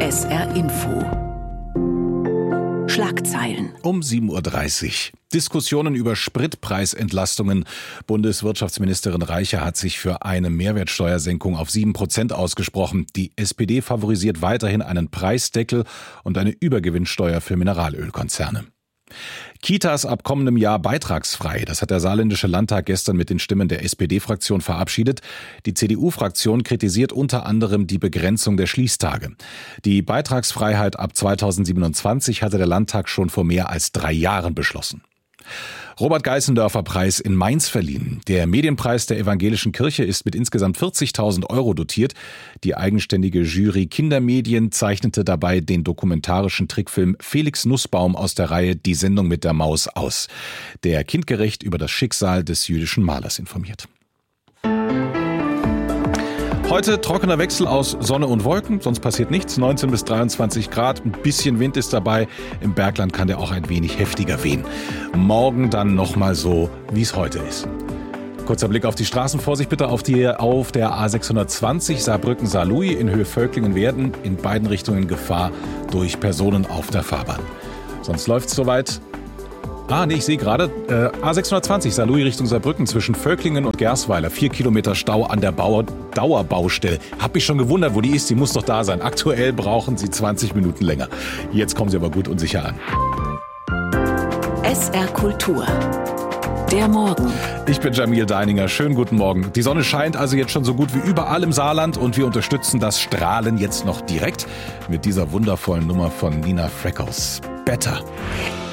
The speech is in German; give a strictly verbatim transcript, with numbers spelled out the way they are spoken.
S R Info. Schlagzeilen. Um sieben Uhr dreißig. Diskussionen über Spritpreisentlastungen. Bundeswirtschaftsministerin Reiche hat sich für eine Mehrwertsteuersenkung auf sieben Prozent ausgesprochen. Die S P D favorisiert weiterhin einen Preisdeckel und eine Übergewinnsteuer für Mineralölkonzerne. Kitas ab kommendem Jahr beitragsfrei. Das hat der Saarländische Landtag gestern mit den Stimmen der S P D-Fraktion verabschiedet. Die C D U-Fraktion kritisiert unter anderem die Begrenzung der Schließtage. Die Beitragsfreiheit ab zweitausendsiebenundzwanzig hatte der Landtag schon vor mehr als drei Jahren beschlossen. Robert-Geißendörfer-Preis in Mainz verliehen. Der Medienpreis der Evangelischen Kirche ist mit insgesamt vierzigtausend Euro dotiert. Die eigenständige Jury Kindermedien zeichnete dabei den dokumentarischen Trickfilm Felix Nussbaum aus der Reihe Die Sendung mit der Maus aus, der kindgerecht über das Schicksal des jüdischen Malers informiert. Heute trockener Wechsel aus Sonne und Wolken, sonst passiert nichts. neunzehn bis dreiundzwanzig Grad, ein bisschen Wind ist dabei. Im Bergland kann der auch ein wenig heftiger wehen. Morgen dann nochmal so, wie es heute ist. Kurzer Blick auf die Straßen. Vorsicht bitte auf, die, auf der A sechshundertzwanzig Saarbrücken-Saarlouis in Höhe Völklingen-Werden. In beiden Richtungen Gefahr durch Personen auf der Fahrbahn. Sonst läuft's soweit. Ah, nee, ich sehe gerade, äh, A sechshundertzwanzig, Saarlouis Richtung Saarbrücken zwischen Völklingen und Gersweiler. Vier Kilometer Stau an der Bauer, Dauerbaustelle. Hab mich schon gewundert, wo die ist. Die muss doch da sein. Aktuell brauchen sie zwanzig Minuten länger. Jetzt kommen sie aber gut und sicher an. S R Kultur. Der Morgen. Ich bin Jamil Deininger. Schönen guten Morgen. Die Sonne scheint also jetzt schon so gut wie überall im Saarland und wir unterstützen das Strahlen jetzt noch direkt mit dieser wundervollen Nummer von Nina Freckles. Better.